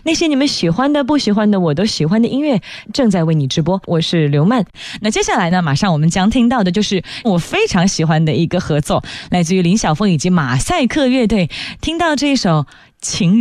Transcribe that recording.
那些你们喜欢的、不喜欢的，我都喜欢的音乐正在为你直播。我是刘曼。那接下来呢，马上我们将听到的就是我非常喜欢的一个合作，来自于林晓峰以及马赛克乐队。听到这一首《情人》。